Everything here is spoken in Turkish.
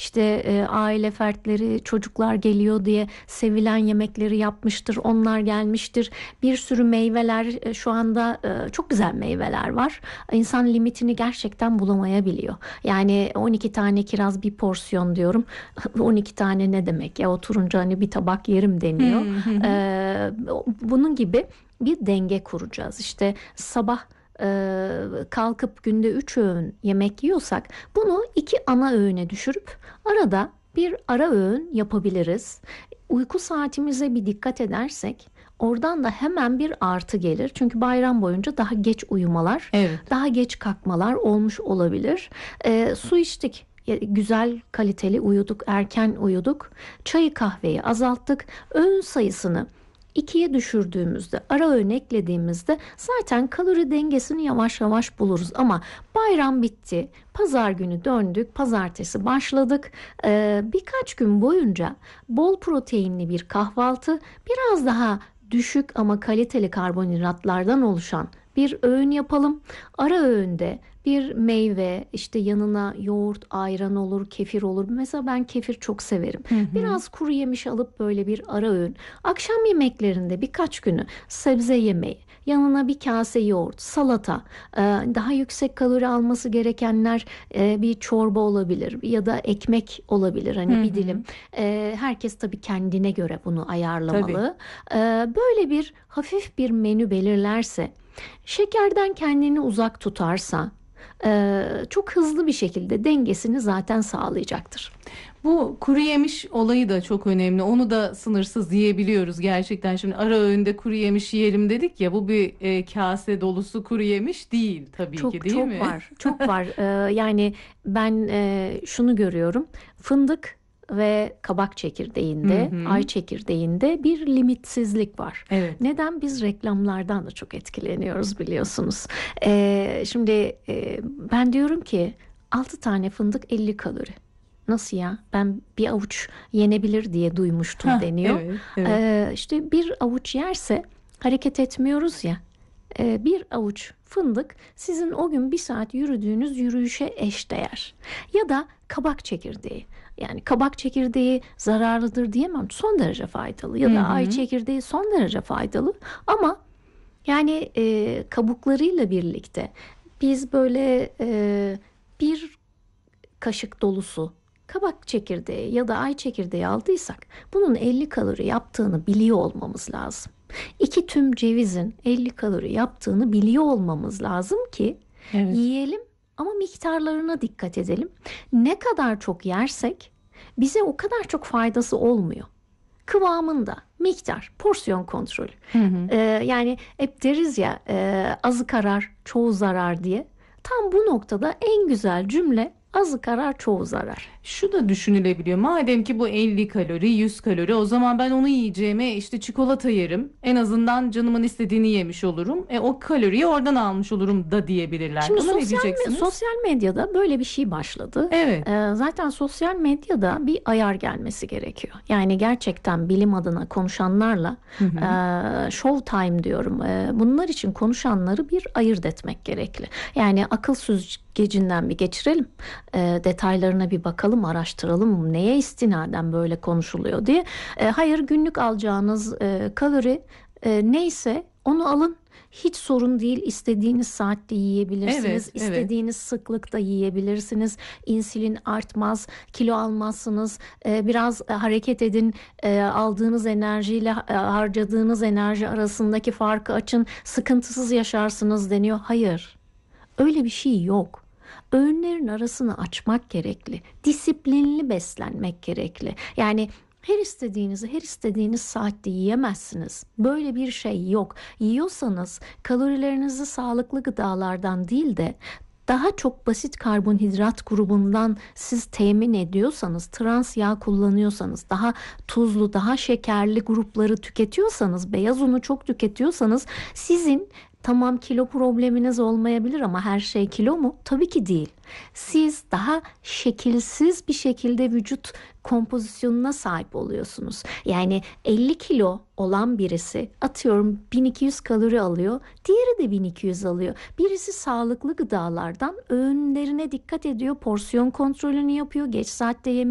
İşte aile fertleri, çocuklar geliyor diye sevilen yemekleri yapmıştır. Onlar gelmiştir. Bir sürü meyveler, şu anda çok güzel meyveler var. İnsan limitini gerçekten bulamayabiliyor. Yani 12 tane kiraz bir porsiyon diyorum. 12 tane ne demek ya, oturunca hani bir tabak yerim deniyor. Bunun gibi bir denge kuracağız. İşte sabah kalkıp günde 3 öğün yemek yiyorsak bunu 2 ana öğüne düşürüp arada bir ara öğün yapabiliriz. Uyku saatimize bir dikkat edersek oradan da hemen bir artı gelir. Çünkü bayram boyunca daha geç uyumalar, Evet. daha geç kalkmalar olmuş olabilir. Su içtik. Güzel kaliteli uyuduk, erken uyuduk. Çayı kahveyi azalttık. Öğün sayısını 2'ye düşürdüğümüzde, ara öğün eklediğimizde zaten kalori dengesini yavaş yavaş buluruz. Ama bayram bitti, pazar günü döndük, pazartesi başladık. Birkaç gün boyunca bol proteinli bir kahvaltı, biraz daha düşük ama kaliteli karbonhidratlardan oluşan bir öğün yapalım. Ara öğünde bir meyve, işte yanına yoğurt, ayran olur, kefir olur. Mesela ben kefir çok severim. Biraz kuru yemiş alıp böyle bir ara öğün. Akşam yemeklerinde birkaç günü sebze yemeği, yanına bir kase yoğurt, salata, daha yüksek kalori alması gerekenler bir çorba olabilir ya da ekmek olabilir. Hani bir dilim. Herkes tabii kendine göre bunu ayarlamalı. Böyle bir hafif bir menü belirlerse, şekerden kendini uzak tutarsa çok hızlı bir şekilde dengesini zaten sağlayacaktır. Bu kuru yemiş olayı da çok önemli. Onu da sınırsız yiyebiliyoruz gerçekten. Şimdi ara öğünde kuru yemiş yiyelim dedik ya, bu bir kase dolusu kuru yemiş değil tabii ki, Çok değil çok mi? var, çok var. Yani ben şunu görüyorum. Fındık ve kabak çekirdeğinde, ay çekirdeğinde bir limitsizlik var. Evet. Neden? Biz reklamlardan da çok etkileniyoruz biliyorsunuz. Şimdi ben diyorum ki 6 tane fındık 50 kalori. Nasıl ya? Ben bir avuç yenebilir diye duymuştum deniyor. Evet. İşte bir avuç yerse hareket etmiyoruz ya. Bir avuç fındık sizin o gün bir saat yürüdüğünüz yürüyüşe eşdeğer. Ya da kabak çekirdeği. Yani kabak çekirdeği zararlıdır diyemem. Son derece faydalı. Ya da ay çekirdeği son derece faydalı. Ama yani kabuklarıyla birlikte biz böyle bir kaşık dolusu kabak çekirdeği ya da ay çekirdeği aldıysak bunun 50 kalori yaptığını biliyor olmamız lazım. 2 tüm cevizin 50 kalori yaptığını biliyor olmamız lazım ki yiyelim ama miktarlarına dikkat edelim. Ne kadar çok yersek bize o kadar çok faydası olmuyor. Kıvamında, miktar, porsiyon kontrolü. Yani hep deriz ya azı karar, çoğu zarar diye. Tam bu noktada en güzel cümle azı karar, çoğu zarar. Şu da düşünülebiliyor. Madem ki bu 50 kalori, 100 kalori, o zaman ben onu yiyeceğime işte çikolata yerim. En azından canımın istediğini yemiş olurum. O kaloriyi oradan almış olurum da diyebilirler. Şimdi Buna ne diyeceksiniz? sosyal medyada böyle bir şey başladı. Evet. Zaten sosyal medyada bir ayar gelmesi gerekiyor. Yani gerçekten bilim adına konuşanlarla show time diyorum. Bunlar için konuşanları bir ayırt etmek gerekli. Yani akıl süzgecinden bir geçirelim. Detaylarına bir bakalım, araştıralım. Neye istinaden böyle konuşuluyor diye. Hayır, günlük alacağınız kalori neyse onu alın. Hiç sorun değil. İstediğiniz saatte yiyebilirsiniz. İstediğiniz sıklıkta yiyebilirsiniz. İnsülin artmaz, kilo almazsınız. Biraz hareket edin. Aldığınız enerjiyle harcadığınız enerji arasındaki farkı açın. Sıkıntısız yaşarsınız deniyor. Hayır. Öyle bir şey yok. Öğünlerin arasını açmak gerekli. Disiplinli beslenmek gerekli. Yani her istediğiniz saatte yiyemezsiniz. Böyle bir şey yok. Yiyorsanız kalorilerinizi sağlıklı gıdalardan değil de daha çok basit karbonhidrat grubundan siz temin ediyorsanız, trans yağ kullanıyorsanız, daha tuzlu, daha şekerli grupları tüketiyorsanız, beyaz unu çok tüketiyorsanız sizin tamam kilo probleminiz olmayabilir ama her şey kilo mu? Tabii ki değil. Siz daha şekilsiz bir şekilde vücut kompozisyonuna sahip oluyorsunuz. Yani 50 kilo olan birisi atıyorum 1200 kalori alıyor, diğeri de 1200 alıyor. Birisi sağlıklı gıdalardan öğünlerine dikkat ediyor, porsiyon kontrolünü yapıyor, geç saatte yemiyor.